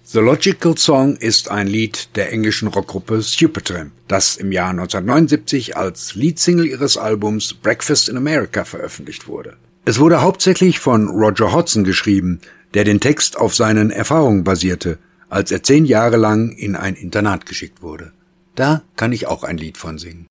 The Logical Song ist ein Lied der englischen Rockgruppe Supertramp, das im Jahr 1979 als Leadsingle ihres Albums Breakfast in America veröffentlicht wurde. Es wurde hauptsächlich von Roger Hodgson geschrieben, der den Text auf seinen Erfahrungen basierte, als er 10 Jahre lang in ein Internat geschickt wurde. Da kann ich auch ein Lied von singen.